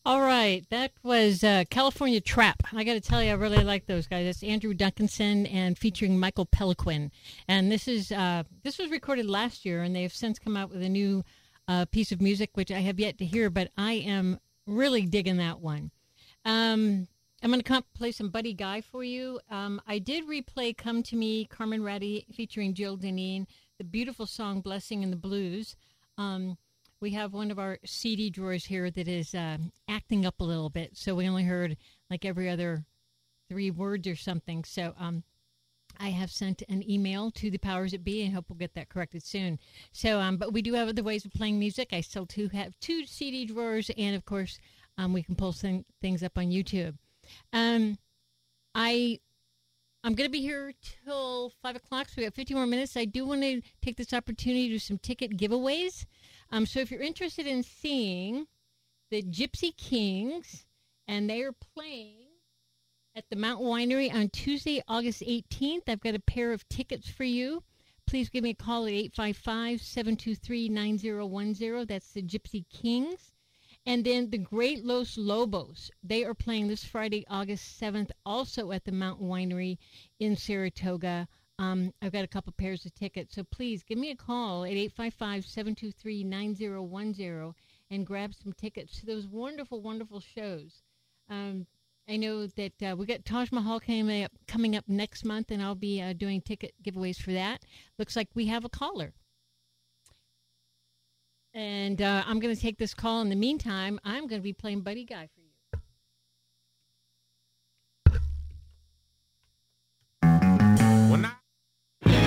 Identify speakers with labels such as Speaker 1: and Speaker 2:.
Speaker 1: All right, that was California Trap. I got to tell you, I really like those guys. It's Andrew Duncanson and featuring Michael Peliquin. And this was recorded last year, and they have since come out with a new piece of music, which I have yet to hear, but I am really digging that one. I'm going to play some Buddy Guy for you. I did replay "Come to Me," Carmen Ratty featuring Jill Deneen, the beautiful song "Blessing in the Blues." We have one of our CD drawers here that is acting up a little bit, so we only heard like every other 3 words or something. So I have sent an email to the powers that be and hope we'll get that corrected soon. So, but we do have other ways of playing music. I still have 2 CD drawers, and of course, we can pull things up on YouTube. I'm going to be here till 5 o'clock, so we got 50 more minutes. I do want to take this opportunity to do some ticket giveaways. So if you're interested in seeing the Gypsy Kings, and they are playing at the Mountain Winery on Tuesday, August 18th, I've got a pair of tickets for you. Please give me a call at 855-723-9010. That's the Gypsy Kings. And then the Great Los Lobos, they are playing this Friday, August 7th, also at the Mountain Winery in Saratoga. I've got a couple pairs of tickets, so please give me a call at 855-723-9010 and grab some tickets to those wonderful, wonderful shows. I know that we got Taj Mahal coming up next month, and I'll be doing ticket giveaways for that. Looks like we have a caller. And I'm going to take this call. In the meantime, I'm going to be playing Buddy Guy for you.